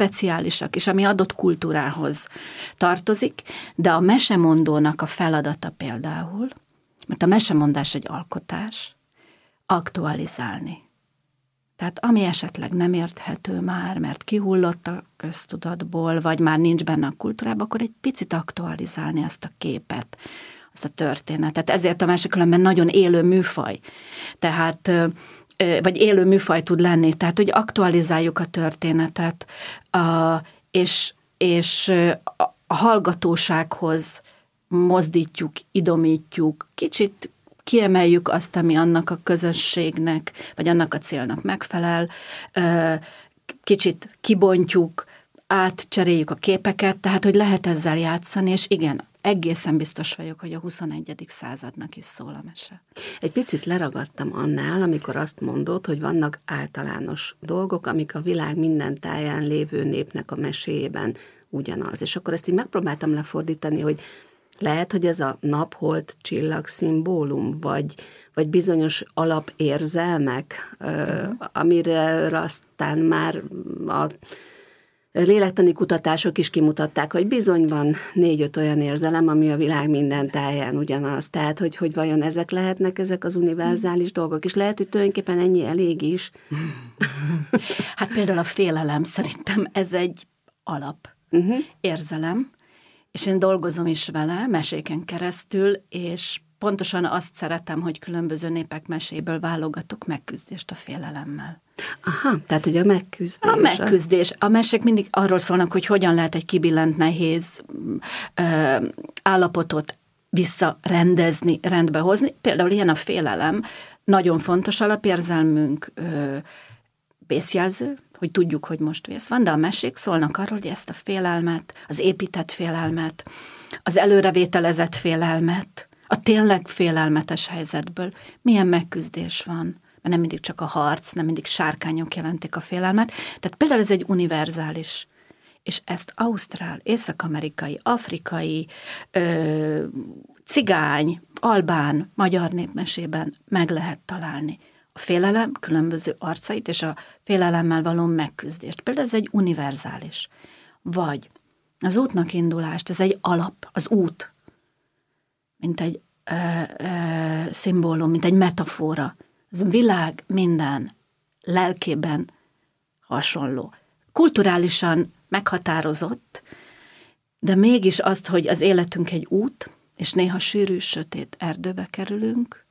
speciálisak, és ami adott kultúrához tartozik, de a mesemondónak a feladata például, mert a mesemondás egy alkotás, aktualizálni. Tehát ami esetleg nem érthető már, mert kihullott a köztudatból, vagy már nincs benne a kultúrában, akkor egy picit aktualizálni azt a képet, azt a történetet. Ezért a mese különben nagyon élő műfaj. Tehát, vagy élő műfaj tud lenni. Tehát, hogy aktualizáljuk a történetet, és a hallgatósághoz mozdítjuk, idomítjuk, kicsit kiemeljük azt, ami annak a közösségnek, vagy annak a célnak megfelel, kicsit kibontjuk, átcseréljük a képeket, tehát, hogy lehet ezzel játszani, és igen, egészen biztos vagyok, hogy a 21. századnak is szól a mese. Egy picit leragadtam annál, amikor azt mondod, hogy vannak általános dolgok, amik a világ minden táján lévő népnek a meséjében ugyanaz. És akkor ezt így megpróbáltam lefordítani, hogy lehet, hogy ez a nap-hold csillag szimbólum, vagy bizonyos alapérzelmek, amire aztán már a lélektani kutatások is kimutatták, hogy bizony van 4-5 olyan érzelem, ami a világ minden táján ugyanaz. Tehát, hogy vajon ezek lehetnek, ezek az univerzális dolgok, és lehet, hogy tulajdonképpen ennyi elég is. Hát például a félelem, szerintem ez egy alap érzelem, és én dolgozom is vele, meséken keresztül, és pontosan azt szeretem, hogy különböző népek meséből válogatok megküzdést a félelemmel. Aha, tehát ugye a megküzdés. A megküzdés. A mesék mindig arról szólnak, hogy hogyan lehet egy kibillent nehéz állapotot visszarendezni, rendbehozni. Például ilyen a félelem, nagyon fontos alapérzelmünk, vészjelző, hogy tudjuk, hogy most vész van, de a mesék szólnak arról, hogy ezt a félelmet, az épített félelmet, az előrevételezett félelmet, a tényleg félelmetes helyzetből milyen megküzdés van, mert nem mindig csak a harc, nem mindig sárkányok jelentik a félelmet. Tehát például ez egy univerzális, és ezt ausztrál, észak-amerikai, afrikai, cigány, albán, magyar népmesében meg lehet találni. A félelem különböző arcait és a félelemmel való megküzdést. Például ez egy univerzális. Vagy az útnak indulást, ez egy alap, az út, mint egy szimbólum, mint egy metafora. Ez a világ minden lelkében hasonló. Kulturálisan meghatározott, de mégis azt, hogy az életünk egy út, és néha sűrű, sötét erdőbe kerülünk,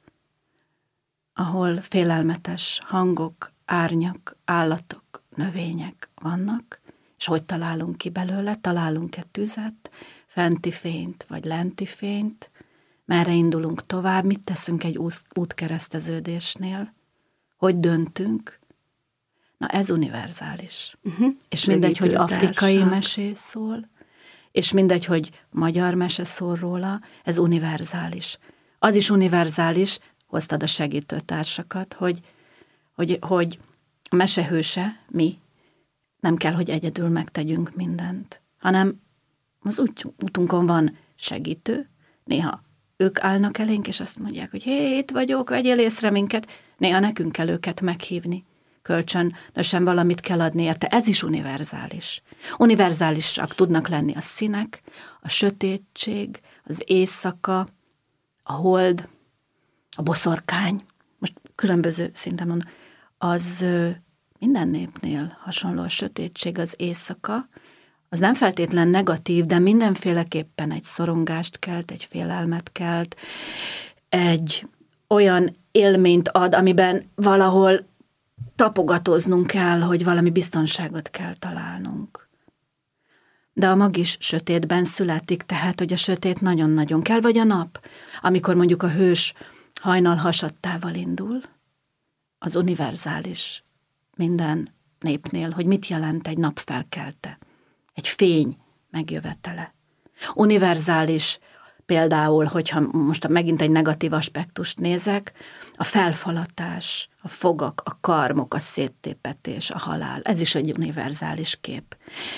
ahol félelmetes hangok, árnyak, állatok, növények vannak, és hogy találunk ki belőle, találunk-e tüzet, fenti fényt, vagy lenti fényt, merre indulunk tovább, mit teszünk egy útkereszteződésnél, hogy döntünk. Na ez univerzális. És mindegy, hogy afrikai mesé szól, és mindegy, hogy magyar mese szól róla, ez univerzális. Az is univerzális, hoztad a segítőtársakat, hogy a mesehőse, mi, nem kell, hogy egyedül megtegyünk mindent, hanem az útunkon van segítő, néha ők állnak elénk, és azt mondják, hogy hé, itt vagyok, vegyél észre minket, néha nekünk kell őket meghívni, kölcsönösen valamit kell adni érte, ez is univerzális. Univerzálisak tudnak lenni a színek, a sötétség, az éjszaka, a hold, a boszorkány, most különböző szinten mondom, az minden népnél hasonló a sötétség, az éjszaka, az nem feltétlen negatív, de mindenféleképpen egy szorongást kelt, egy félelmet kelt, egy olyan élményt ad, amiben valahol tapogatóznunk kell, hogy valami biztonságot kell találnunk. De a mag is sötétben születik, tehát, hogy a sötét nagyon-nagyon kell, vagy a nap, amikor mondjuk a hős hajnal hasadtával indul, az univerzális minden népnél, hogy mit jelent egy nap felkelte, egy fény megjövetele. Univerzális például, hogyha most megint egy negatív aspektust nézek, a felfalatás, a fogak, a karmok, a széttépetés, a halál, ez is egy univerzális kép.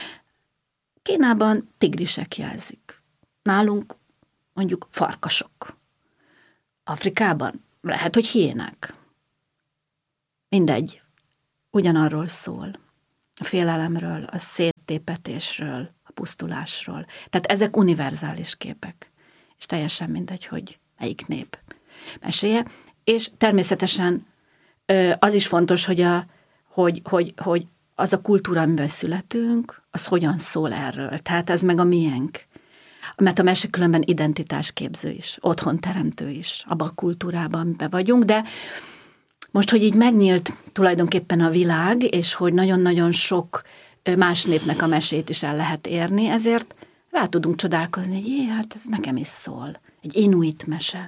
Kínában tigrisek jelzik. Nálunk mondjuk farkasok. Afrikában lehet, hogy hiénák. Mindegy. Ugyanarról szól. A félelemről, a széttépetésről, a pusztulásról. Tehát ezek univerzális képek. És teljesen mindegy, hogy melyik nép meséje. És természetesen az is fontos, hogy az a kultúra, amiben születünk, az hogyan szól erről. Tehát ez meg a miénk. Mert a mese különben identitásképző is, otthonteremtő is, abban a kultúrában, amiben vagyunk, de most, hogy így megnyílt tulajdonképpen a világ, és hogy nagyon-nagyon sok más népnek a mesét is el lehet érni, ezért rá tudunk csodálkozni, hogy hát ez nekem is szól. Egy inuit mese.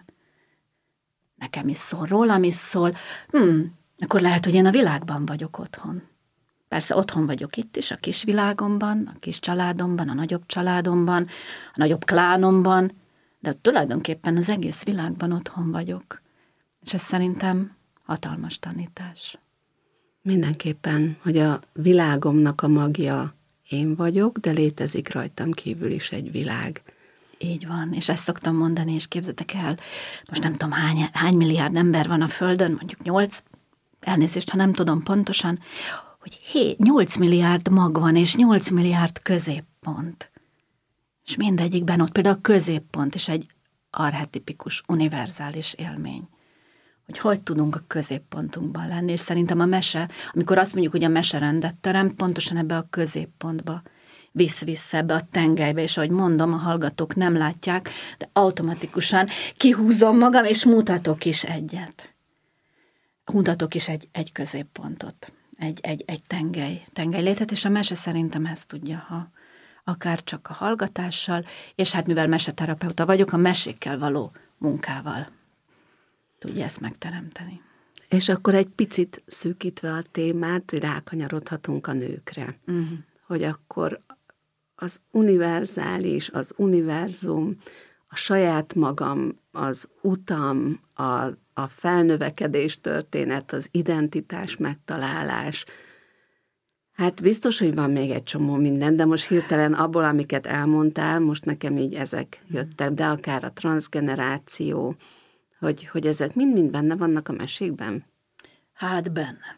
Nekem is szól, rólam is szól. Akkor lehet, hogy én a világban vagyok otthon. Persze otthon vagyok itt is, a kis világomban, a kis családomban, a nagyobb családomban, a nagyobb klánomban, de tulajdonképpen az egész világban otthon vagyok. És ez szerintem hatalmas tanítás. Mindenképpen, hogy a világomnak a magja én vagyok, de létezik rajtam kívül is egy világ. Így van, és ezt szoktam mondani, és képzeljétek el, most nem tudom hány milliárd ember van a Földön, mondjuk 8, elnézést, ha nem tudom pontosan, hogy 8 milliárd mag van, és 8 milliárd középpont. És mindegyikben ott például a középpont is egy archetipikus, univerzális élmény. Hogy tudunk a középpontunkban lenni, és szerintem a mese, amikor azt mondjuk, hogy a mese rendet terem, pontosan ebbe a középpontba visz ebbe a tengelybe, és ahogy mondom, a hallgatók nem látják, de automatikusan kihúzom magam, és mutatok is egyet. Mutatok is egy középpontot, egy tengelylétet, és a mese szerintem ezt tudja, akár csak a hallgatással, és hát mivel meseterapeuta vagyok, a mesékkel való munkával tudja ezt megteremteni. És akkor egy picit szűkítve a témát, rákanyarodhatunk a nőkre. Hogy akkor az univerzális, az univerzum, a saját magam, az utam, a felnövekedés történet, az identitás megtalálás. Hát biztos, hogy van még egy csomó minden, de most hirtelen abból, amiket elmondtál, most nekem így ezek jöttek, de akár a transzgeneráció, hogy ezek mind-mind benne vannak a mesékben? Hát benne.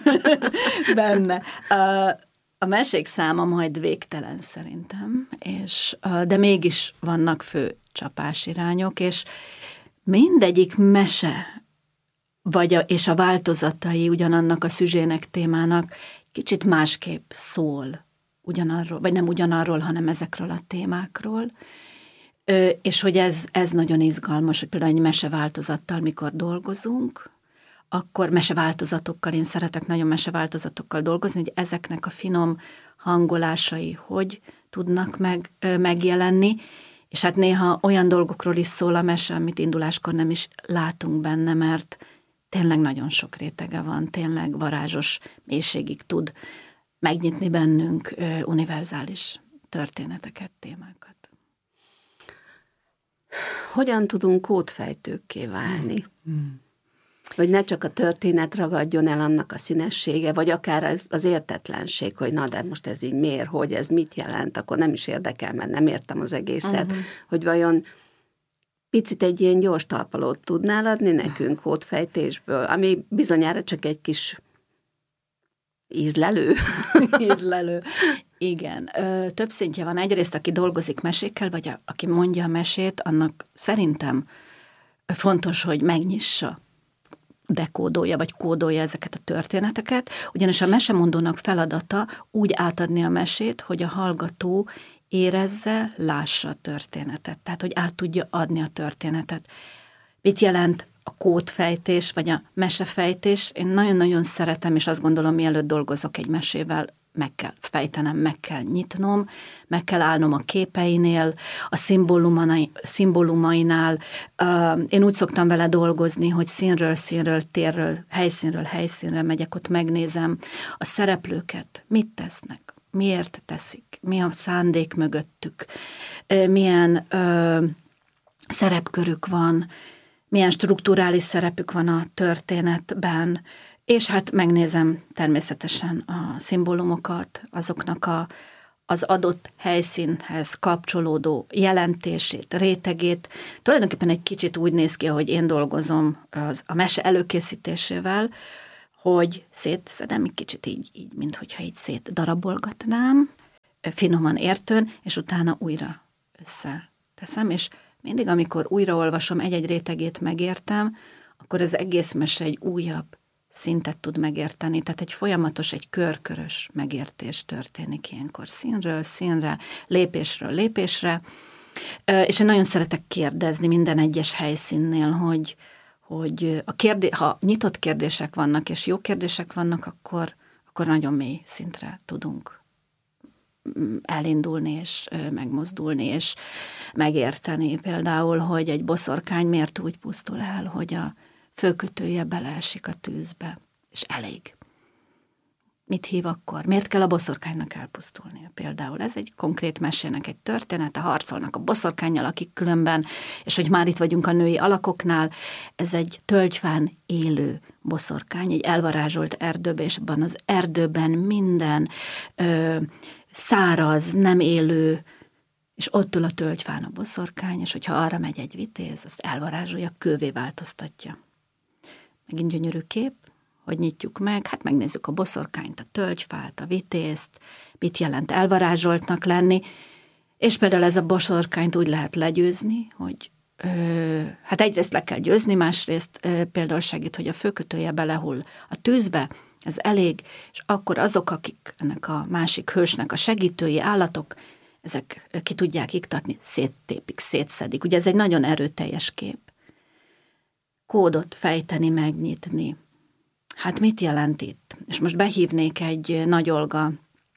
Benne. A mesék száma majd végtelen szerintem, de mégis vannak fő csapásirányok, és mindegyik mese, és a változatai ugyanannak a szüzsének, témának kicsit másképp szól ugyanarról, vagy nem ugyanarról, hanem ezekről a témákról. És hogy ez nagyon izgalmas, hogy például egy meseváltozattal mikor dolgozunk, akkor meseváltozatokkal, én szeretek nagyon meseváltozatokkal dolgozni, hogy ezeknek a finom hangolásai hogy tudnak megjelenni, és hát néha olyan dolgokról is szól a mese, amit induláskor nem is látunk benne, mert tényleg nagyon sok rétege van, tényleg varázsos mélységig tud megnyitni bennünk univerzális történeteket, témákat. Hogyan tudunk kódfejtőkké válni? Hogy ne csak a történet ragadjon el annak a színessége, vagy akár az értetlenség, hogy na, de most ez így miért, hogy ez mit jelent, akkor nem is érdekel, mert nem értem az egészet, hogy vajon picit egy ilyen gyors talpalót tudnál adni nekünk kódfejtésből, ami bizonyára csak egy kis ízlelő. Ízlelő. Igen. Több szintje van. Egyrészt, aki dolgozik mesékkel, vagy aki mondja a mesét, annak szerintem fontos, hogy megnyissa, dekódolja, vagy kódolja ezeket a történeteket, ugyanis a mesemondónak feladata úgy átadni a mesét, hogy a hallgató érezze, lássa a történetet. Tehát, hogy át tudja adni a történetet. Mit jelent a kódfejtés, vagy a mesefejtés? Én nagyon-nagyon szeretem, és azt gondolom, mielőtt dolgozok egy mesével, meg kell fejtenem, meg kell nyitnom, meg kell állnom a képeinél, a szimbólumainál. Én úgy szoktam vele dolgozni, hogy színről színről, térről, helyszínről megyek, ott megnézem a szereplőket, mit tesznek, miért teszik, mi a szándék mögöttük, milyen szerepkörük van, milyen strukturális szerepük van a történetben, és hát megnézem természetesen a szimbólumokat, azoknak az adott helyszínhez kapcsolódó jelentését, rétegét. Tulajdonképpen egy kicsit úgy néz ki, ahogy én dolgozom a mese előkészítésével, hogy szétszedem egy kicsit így minthogyha így szétdarabolgatnám, finoman értőn, és utána újra összeteszem, és mindig, amikor újraolvasom egy-egy rétegét megértem, akkor az egész mese egy újabb szintet tud megérteni, tehát egy folyamatos, egy körkörös megértés történik ilyenkor színről színre, lépésről lépésre, és én nagyon szeretek kérdezni minden egyes helyszínnél, hogy ha nyitott kérdések vannak, és jó kérdések vannak, akkor nagyon mély szintre tudunk elindulni, és megmozdulni, és megérteni. Például, hogy egy boszorkány miért úgy pusztul el, hogy a főkötője beleesik a tűzbe, és elég. Mit hív akkor? Miért kell a boszorkánynak elpusztulnia? Például ez egy konkrét mesének egy története, harcolnak a boszorkánnyal, akik különben, és hogy már itt vagyunk a női alakoknál, ez egy tölgyfán élő boszorkány, egy elvarázsolt erdőben, és abban az erdőben minden száraz, nem élő, és ott ül a tölgyfán a boszorkány, és hogyha arra megy egy vitéz, azt elvarázsolja, kővé változtatja. Megint gyönyörű kép, hogy nyitjuk meg, hát megnézzük a boszorkányt, a tölgyfát, a vitézt, mit jelent elvarázsoltnak lenni, és például ez a boszorkányt úgy lehet legyőzni, hogy hát egyrészt le kell győzni, másrészt például segít, hogy a főkötője belehull a tűzbe, ez elég, és akkor azok, akik ennek a másik hősnek a segítői állatok, ezek ki tudják iktatni, széttépik, szétszedik. Ugye ez egy nagyon erőteljes kép. Kódot fejteni, megnyitni. Hát mit jelent itt? És most behívnék egy Nagy Olga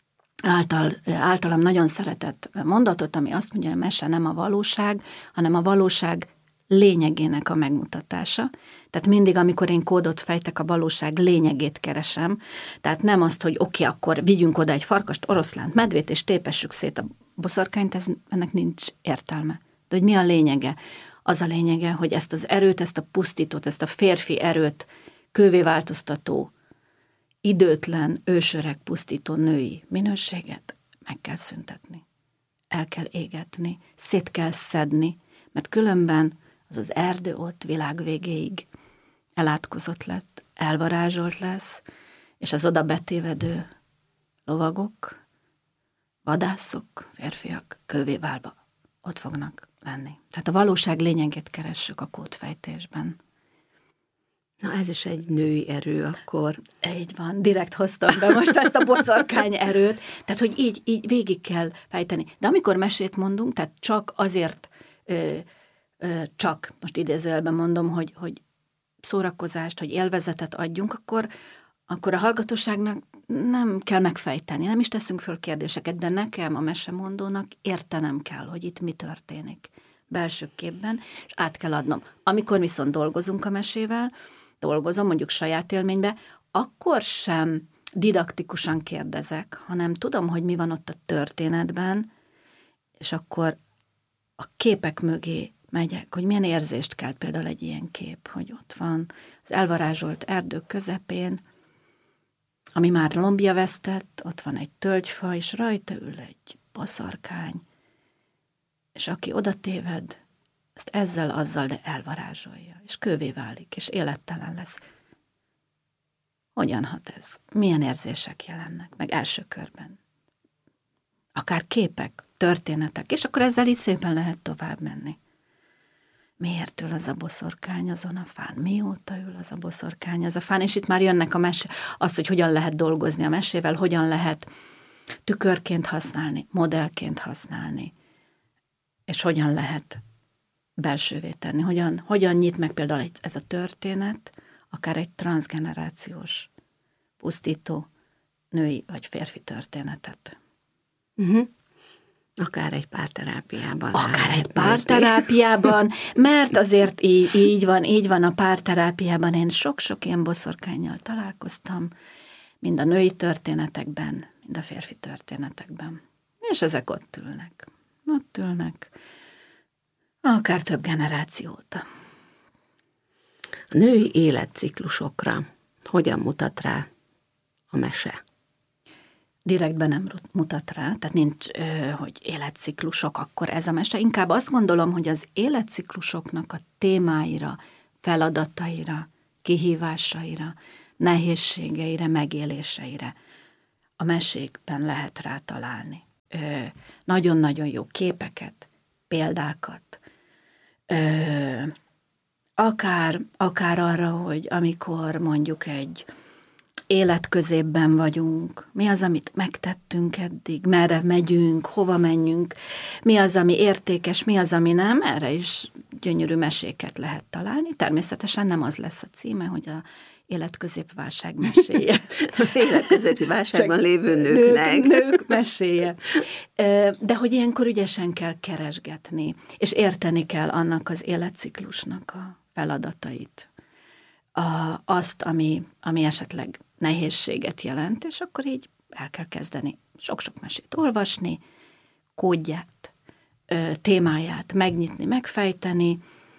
általam nagyon szeretett mondatot, ami azt mondja, hogy a mese nem a valóság, hanem a valóság lényegének a megmutatása. Tehát mindig, amikor én kódot fejtek, a valóság lényegét keresem. Tehát nem azt, hogy oké, akkor vigyünk oda egy farkast, oroszlánt, medvét, és tépessük szét a boszorkányt, ennek nincs értelme. De hogy mi a lényege? Az a lényege, hogy ezt az erőt, ezt a pusztítót, ezt a férfi erőt, kővé változtató, időtlen, ősöreg, pusztító női minőséget meg kell szüntetni. El kell égetni, szét kell szedni, mert különben az erdő ott világ végéig elátkozott lett, elvarázsolt lesz, és az oda betévedő lovagok, vadászok, férfiak kővé válva ott fognak lenni. Tehát a valóság lényegét keressük a kódfejtésben. Na ez is egy női erő akkor. Így van, direkt hoztam be most ezt a boszorkány erőt, tehát hogy így végig kell fejteni. De amikor mesét mondunk, tehát csak azért, most idézőjelben mondom, hogy szórakozást, hogy élvezetet adjunk, akkor a hallgatóságnak nem kell megfejteni, nem is teszünk föl kérdéseket, de nekem, a mesemondónak értenem kell, hogy itt mi történik belső képben, és át kell adnom. Amikor viszont dolgozunk a mesével, mondjuk saját élménybe, akkor sem didaktikusan kérdezek, hanem tudom, hogy mi van ott a történetben, és akkor a képek mögé megyek, hogy milyen érzést kelt például egy ilyen kép, hogy ott van az elvarázsolt erdők közepén, ami már lombja vesztett, ott van egy tölgyfa, és rajta ül egy boszorkány, és aki oda téved, ezt ezzel-azzal, de elvarázsolja, és kővé válik, és élettelen lesz. Hogyan hat ez? Milyen érzések jelennek meg első körben? Akár képek, történetek, és akkor ezzel így szépen lehet tovább menni. Miért ül az a boszorkány azon a fán? Mióta ül az a boszorkány az a fán? És itt már jönnek a mese, az, hogy hogyan lehet dolgozni a mesével, hogyan lehet tükörként használni, modellként használni, és hogyan lehet belsővé tenni. Hogyan nyit meg például ez a történet, akár egy transzgenerációs, pusztító női vagy férfi történetet. Uh-huh. Akár egy párterápiában. Akár egy párterápiában, mert azért így van a párterápiában. Én sok-sok ilyen boszorkánnyal találkoztam, mind a női történetekben, mind a férfi történetekben. És ezek ott ülnek, akár több generáció óta. A női életciklusokra hogyan mutat rá a mese? Direktben nem mutat rá, tehát nincs, hogy életciklusok, akkor ez a mese. Inkább azt gondolom, hogy az életciklusoknak a témáira, feladataira, kihívásaira, nehézségeire, megéléseire a mesékben lehet rá találni. nagyon-nagyon jó képeket, példákat, akár arra, hogy amikor mondjuk egy életközépben vagyunk, mi az, amit megtettünk eddig, merre megyünk, hova menjünk, mi az, ami értékes, mi az, ami nem, erre is gyönyörű meséket lehet találni. Természetesen nem az lesz a címe, hogy a életközépválság meséje. Életközépi válságban lévő nőknek. Nők meséje. De hogy ilyenkor ügyesen kell keresgetni, és érteni kell annak az életciklusnak a feladatait. Azt, ami esetleg nehézséget jelent, és akkor így el kell kezdeni sok-sok mesét olvasni, kódját, témáját megnyitni, megfejteni,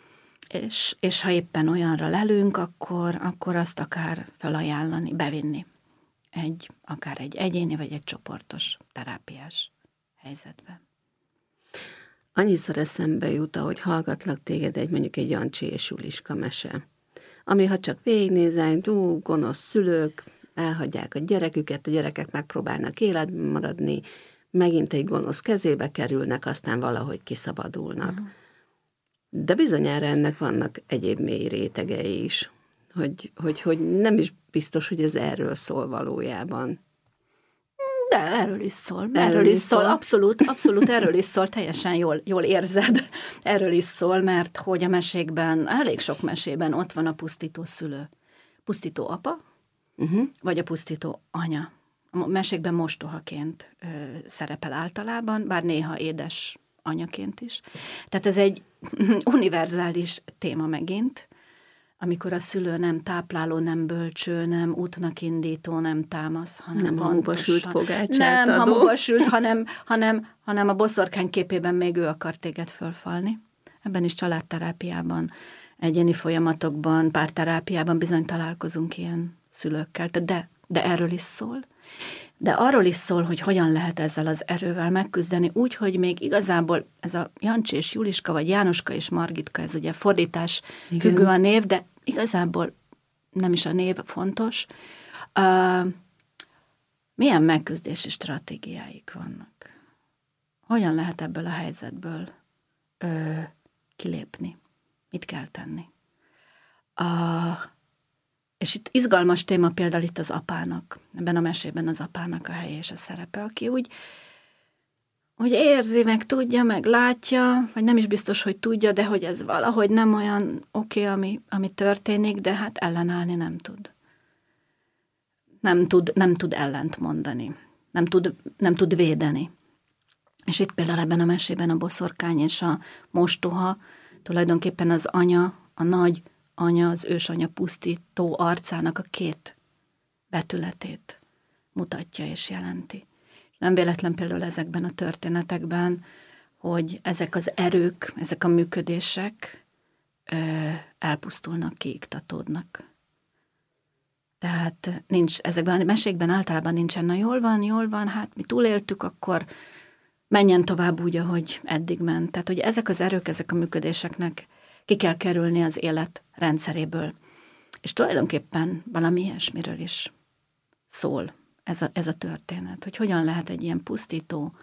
és ha éppen olyanra lelünk, akkor azt akár felajánlani, bevinni akár egy egyéni vagy egy csoportos terápiás helyzetben. Annyiszor eszembe jut, ahogy hallgatlak téged mondjuk egy Jancsi és Juliska mese, ami ha csak végignézel, gonosz szülők, elhagyják a gyereküket, a gyerekek megpróbálnak életben maradni, megint egy gonosz kezébe kerülnek, aztán valahogy kiszabadulnak. De bizonyára ennek vannak egyéb mély rétegei is, hogy nem is biztos, hogy ez erről szól valójában. De erről is szól. Erről is szól. Abszolút erről is szól, teljesen jól érzed. Erről is szól, mert hogy a mesékben, elég sok mesében ott van a pusztító szülő. Pusztító apa, vagy a pusztító anya. A mesékben mostohaként szerepel általában, bár néha édes anyaként is. Tehát ez egy univerzális téma megint, amikor a szülő nem tápláló, nem bölcső, nem útnak indító, nem támasz, hanem nem hamuba sült pogácsát nem adó. hamuba sült, hanem a boszorkány képében még ő akar téged fölfalni. Ebben is családterápiában, egyéni folyamatokban, párterápiában bizony találkozunk ilyen szülőkkel, de erről is szól. De arról is szól, hogy hogyan lehet ezzel az erővel megküzdeni, úgy, hogy még igazából ez a Jancsi és Juliska, vagy Jánoska és Margitka, ez ugye fordítás függő a név, de igazából nem is a név fontos. Milyen megküzdési stratégiáik vannak? Hogyan lehet ebből a helyzetből kilépni? Mit kell tenni? És itt izgalmas téma például itt az apának, ebben a mesében az apának a helye és a szerepe, aki úgy érzi, meg tudja, meg látja, vagy nem is biztos, hogy tudja, de hogy ez valahogy nem olyan oké, ami történik, de hát ellenállni nem tud. Nem tud ellent mondani. Nem tud védeni. És itt például ebben a mesében a boszorkány és a mostoha, tulajdonképpen az anya, a nagy anya, az ősanya pusztító arcának a két betületét mutatja és jelenti. Nem véletlen például ezekben a történetekben, hogy ezek az erők, ezek a működések elpusztulnak, kiiktatódnak. Tehát ezekben a mesékben általában nincsen, na jól van, hát mi túléltük, akkor menjen tovább úgy, ahogy eddig ment. Tehát, hogy ezek az erők, ezek a működéseknek ki kell kerülni az élet rendszeréből. És tulajdonképpen valami ilyesmiről is szól ez a történet, hogy hogyan lehet egy ilyen pusztító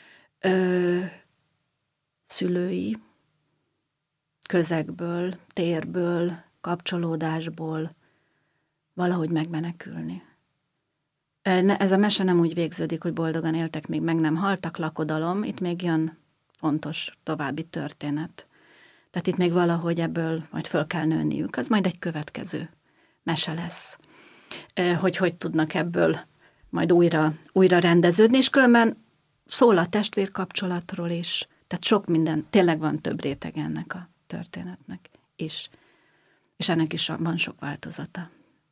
szülői közegből, térből, kapcsolódásból valahogy megmenekülni. Ez a mese nem úgy végződik, hogy boldogan éltek, még meg nem haltak, lakodalom, itt még jön fontos további történet. Tehát itt még valahogy ebből majd föl kell nőniük. Az majd egy következő mese lesz. Hogy tudnak ebből majd újra rendeződni, és különben szól a testvérkapcsolatról is. Tehát sok minden, tényleg van több réteg ennek a történetnek is. És ennek is van sok változata.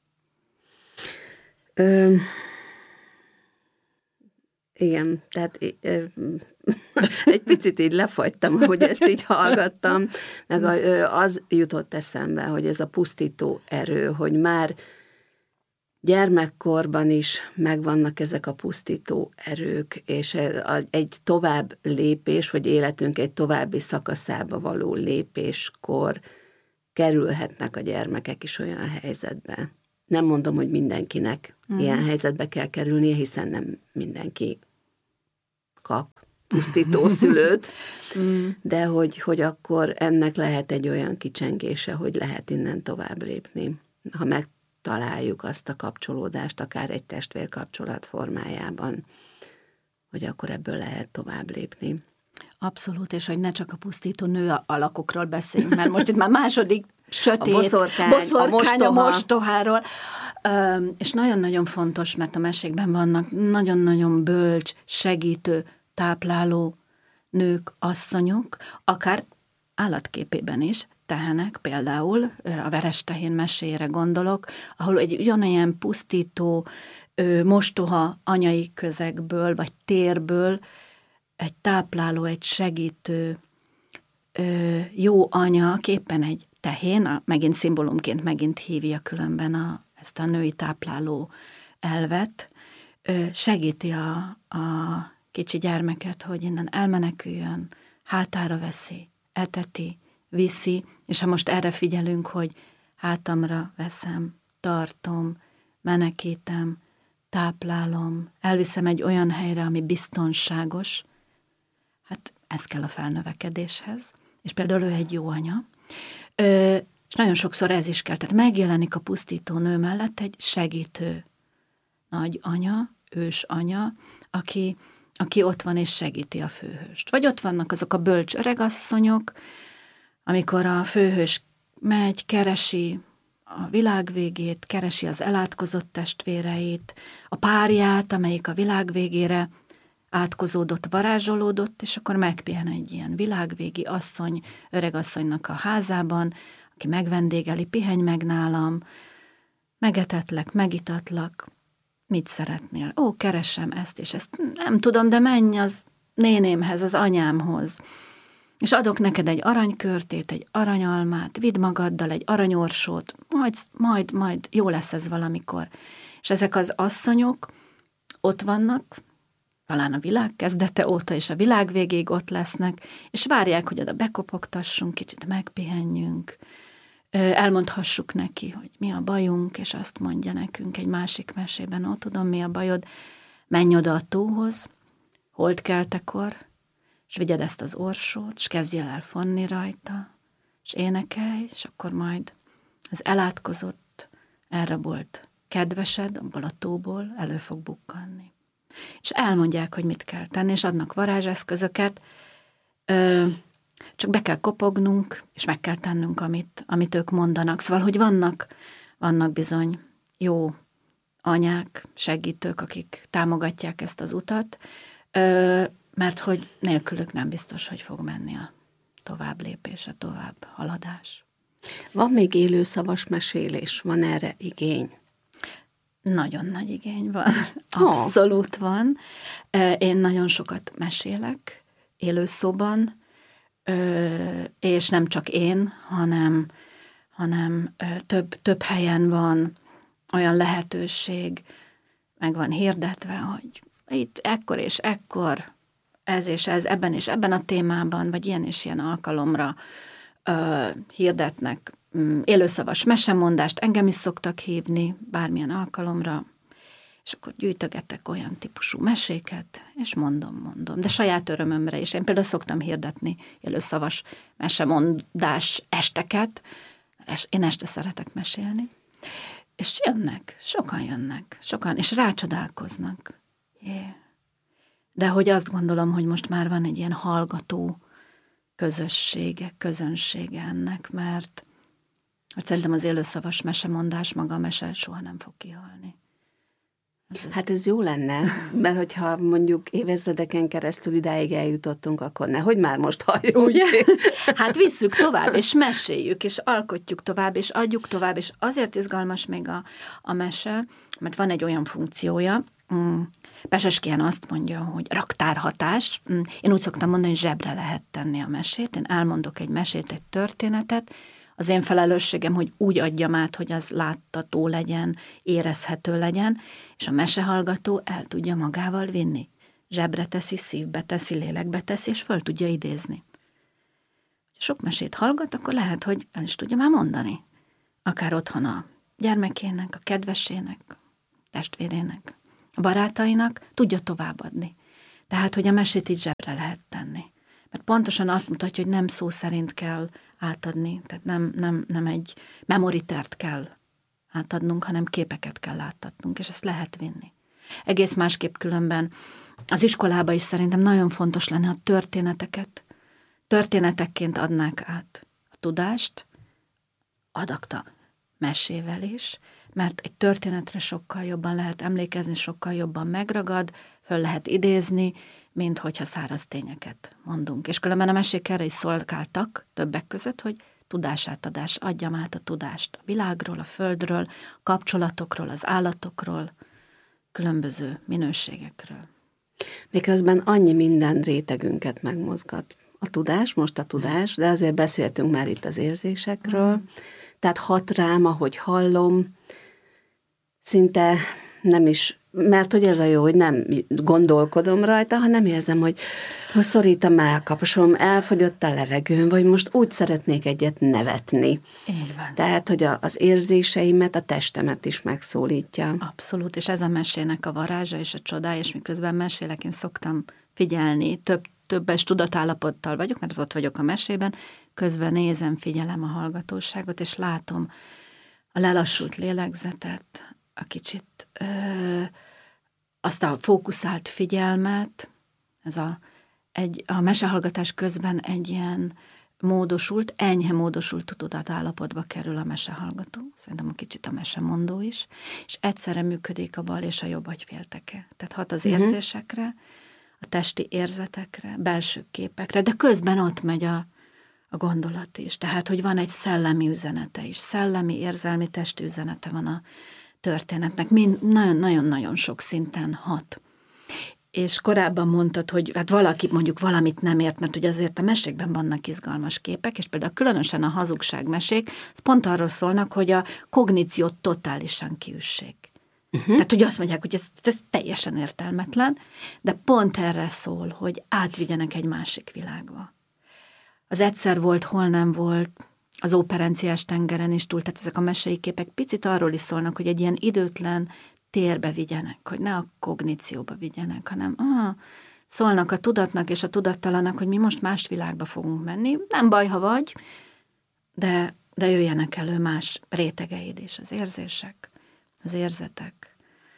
Igen, tehát egy picit így lefagytam, hogy ezt így hallgattam, meg az jutott eszembe, hogy ez a pusztító erő, hogy már gyermekkorban is megvannak ezek a pusztító erők, és egy tovább lépés, vagy életünk egy további szakaszába való lépéskor kerülhetnek a gyermekek is olyan helyzetbe. Nem mondom, hogy mindenkinek ilyen helyzetbe kell kerülnie, hiszen nem mindenki kap pusztító szülőt, de hogy akkor ennek lehet egy olyan kicsengése, hogy lehet innen tovább lépni. Ha megtaláljuk azt a kapcsolódást, akár egy testvérkapcsolat formájában, hogy akkor ebből lehet tovább lépni. Abszolút, és hogy ne csak a pusztító nő alakokról beszéljünk, mert most itt már második sötét, a boszorkány a mostoháról. És nagyon-nagyon fontos, mert a mesékben vannak nagyon-nagyon bölcs, segítő, tápláló nők, asszonyok, akár állatképében is, tehenek, például a Verestehén meséjére gondolok, ahol egy ugyanolyan pusztító, mostoha anyai közegből, vagy térből egy tápláló, egy segítő, jó anya, éppen egy tehén, megint szimbólumként megint hívja különben ezt a női tápláló elvet, segíti a kicsi gyermeket, hogy innen elmeneküljön, hátára veszi, eteti, viszi, és ha most erre figyelünk, hogy hátamra veszem, tartom, menekítem, táplálom, elviszem egy olyan helyre, ami biztonságos, hát ez kell a felnövekedéshez, és például ő egy jó anya, és nagyon sokszor ez is kell, tehát megjelenik a pusztító nő mellett egy segítő nagy anya, ős anya, aki ott van és segíti a főhőst. Vagy ott vannak azok a bölcs öregasszonyok, amikor a főhős megy, keresi a világ végét, keresi az elátkozott testvéreit, a párját, amelyik a világ végére átkozódott, varázsolódott, és akkor megpihen egy ilyen világvégi asszony, öregasszonynak a házában, aki megvendégeli, pihenj meg nálam, megetetlek, megitatlak, mit szeretnél? Ó, keresem ezt és ezt, nem tudom, de menj az nénémhez, az anyámhoz, és adok neked egy aranykörtét, egy aranyalmát, vidd magaddal egy aranyorsót, majd jó lesz ez valamikor. És ezek az asszonyok ott vannak, talán a világ kezdete óta és a világ végéig ott lesznek, és várják, hogy oda bekopogtassunk, kicsit megpihenjünk, elmondhassuk neki, hogy mi a bajunk, és azt mondja nekünk egy másik mesében, ó, tudom, mi a bajod, menj oda a tóhoz, holdkeltekor, és vigyed ezt az orsót, és kezdjél el fonni rajta, és énekelj, és akkor majd az elátkozott, elrabolt kedvesed abból a tóból elő fog bukkanni. És elmondják, hogy mit kell tenni, és adnak varázseszközöket, csak be kell kopognunk, és meg kell tennünk, amit ők mondanak. Szóval, hogy vannak bizony jó anyák, segítők, akik támogatják ezt az utat, mert hogy nélkülük nem biztos, hogy fog menni a tovább lépés, a tovább haladás. Van még élőszavas mesélés? Van erre igény? Nagyon nagy igény van. Abszolút van. Én nagyon sokat mesélek élőszóban, és nem csak én, hanem több helyen van olyan lehetőség, meg van hirdetve, hogy itt ekkor és ekkor, ez és ez, ebben és ebben a témában, vagy ilyen és ilyen alkalomra hirdetnek élőszavas mesemondást, engem is szoktak hívni bármilyen alkalomra, és akkor gyűjtögetek olyan típusú meséket, és mondom, de saját örömömre is. Én például szoktam hirdetni élőszavas mesemondás esteket, mert én este szeretek mesélni, és sokan jönnek, és rácsodálkoznak. Yeah. De hogy azt gondolom, hogy most már van egy ilyen hallgató közönsége ennek, mert szerintem az élőszavas mesemondás, maga a mese soha nem fog kihalni. Hát ez jó lenne, mert hogyha mondjuk évezredeken keresztül idáig eljutottunk, akkor nehogy már most halljunk. Ugye? Hát visszük tovább, és meséljük, és alkotjuk tovább, és adjuk tovább, és azért izgalmas még a mese, mert van egy olyan funkciója, Peseskian azt mondja, hogy raktárhatás. Én úgy szoktam mondani, hogy zsebre lehet tenni a mesét. Én elmondok egy mesét, egy történetet. Az én felelősségem, hogy úgy adjam át, hogy az láttató legyen, érezhető legyen, és a mesehallgató el tudja magával vinni. Zsebre teszi, szívbe teszi, lélekbe teszi, és föl tudja idézni. Ha sok mesét hallgat, akkor lehet, hogy el is tudja már mondani. Akár otthon a gyermekének, a kedvesének, testvérének, a barátainak tudja továbbadni. Tehát, hogy a mesét így zsebre lehet tenni. Mert pontosan azt mutatja, hogy nem szó szerint kell átadni, tehát nem egy memoritert kell átadnunk, hanem képeket kell átadnunk, és ezt lehet vinni. Egész másképp különben az iskolába is szerintem nagyon fontos lenne, ha történetekként adnák át a tudást, adakta mesével is, mert egy történetre sokkal jobban lehet emlékezni, sokkal jobban megragad, föl lehet idézni, mint hogyha száraz tényeket mondunk. És különben a mesék erre is szolgáltak többek között, hogy tudásátadás, adjam át a tudást a világról, a földről, a kapcsolatokról, az állatokról, különböző minőségekről. Miközben annyi minden rétegünket megmozgat. A tudás, de azért beszéltünk már itt az érzésekről, tehát hat rám, ahogy hallom, szinte nem is, mert hogy ez a jó, hogy nem gondolkodom rajta, hanem érzem, hogy szorít a mellkaposom, elfogyott a levegőm, vagy most úgy szeretnék egyet nevetni. Így van. Tehát, hogy az érzéseimet, a testemet is megszólítja. Abszolút, és ez a mesének a varázsa és a csodája, és miközben mesélek, én szoktam figyelni, többes tudatállapottal vagyok, mert ott vagyok a mesében, közben nézem, figyelem a hallgatóságot, és látom a lelassult lélegzetet, a kicsit azt a fókuszált figyelmet, ez a mesehallgatás közben egy ilyen enyhe módosult tudatállapotba kerül a mesehallgató, szerintem a kicsit a mesemondó is, és egyszerre működik a bal és a jobb agyfélteke. Tehát hat az érzésekre, a testi érzetekre, belső képekre, de közben ott megy a gondolat is. Tehát, hogy van egy szellemi üzenete is, szellemi, érzelmi, testi üzenete van a történetnek. Nagyon-nagyon sok szinten hat. És korábban mondtad, hogy hát valaki mondjuk valamit nem ért, mert ugye azért a mesékben vannak izgalmas képek, és például különösen a hazugságmesék, az pont arról szólnak, hogy a kogníciót totálisan kiüssék. Tehát, hogy azt mondják, hogy ez teljesen értelmetlen, de pont erre szól, hogy átvigyenek egy másik világba. Az egyszer volt, hol nem volt, az Óperenciás tengeren is túl, tehát ezek a mesei képek picit arról is szólnak, hogy egy ilyen időtlen térbe vigyenek, hogy ne a kognícióba vigyenek, hanem szólnak a tudatnak és a tudattalannak, hogy mi most más világba fogunk menni. Nem baj, ha vagy, de jöjjenek elő más rétegeid is, az érzések, az érzetek.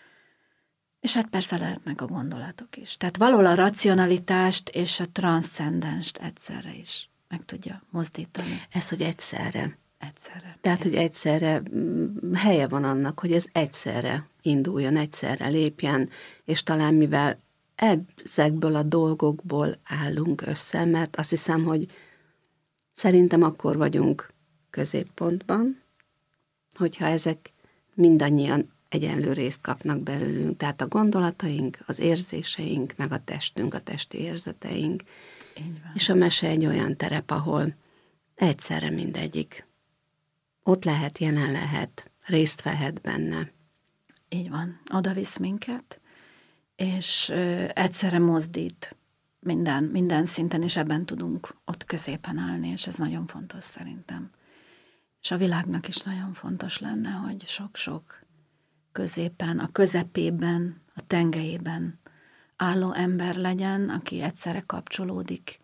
És hát persze lehetnek a gondolatok is. Tehát valahol a racionalitást és a transzcendenst egyszerre is meg tudja mozdítani. Ez, hogy egyszerre. Egyszerre. Tehát, hogy egyszerre helye van annak, hogy ez egyszerre induljon, egyszerre lépjen, és talán mivel ezekből a dolgokból állunk össze, mert azt hiszem, hogy szerintem akkor vagyunk középpontban, hogyha ezek mindannyian egyenlő részt kapnak belőlünk, tehát a gondolataink, az érzéseink, meg a testünk, a testi érzeteink. És a mese egy olyan terep, ahol egyszerre mindegyik ott lehet, jelen lehet, részt vehet benne. Így van, oda visz minket, és egyszerre mozdít minden szinten, és ebben tudunk ott középen állni, és ez nagyon fontos szerintem. És a világnak is nagyon fontos lenne, hogy sok-sok középen, a közepében, a tengelyében álló ember legyen, aki egyszerre kapcsolódik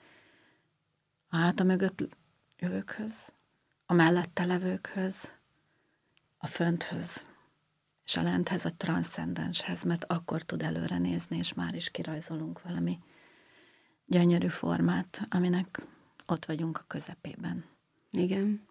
a háta mögött jövőkhöz, a mellette levőkhöz, a fönthöz, és a lenthez, a transzcendenshez, mert akkor tud előre nézni, és már is kirajzolunk valami gyönyörű formát, aminek ott vagyunk a közepében. Igen.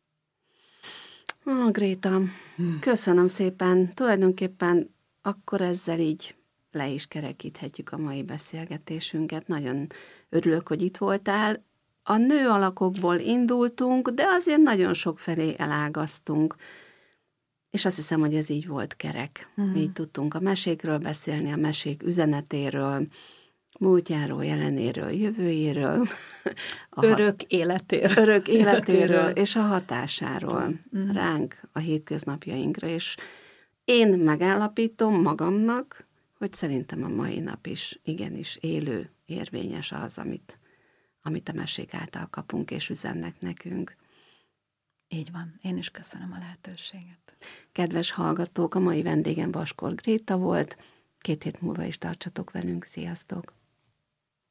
Gréta, köszönöm szépen. Tulajdonképpen akkor ezzel így le is kerekíthetjük a mai beszélgetésünket. Nagyon örülök, hogy itt voltál. A nő alakokból indultunk, de azért nagyon sok felé elágaztunk. És azt hiszem, hogy ez így volt kerek. Így tudtunk a mesékről beszélni, a mesék üzenetéről, múltjáról, jelenéről, jövőjéről. Örök életéről. És a hatásáról ránk, a hétköznapjainkra. És én megállapítom magamnak, hogy szerintem a mai nap is igenis élő, érvényes az, amit a mesék által kapunk és üzennek nekünk. Így van. Én is köszönöm a lehetőséget. Kedves hallgatók, a mai vendégem Vaskor Gréta volt. 2 hét múlva is tartsatok velünk. Sziasztok!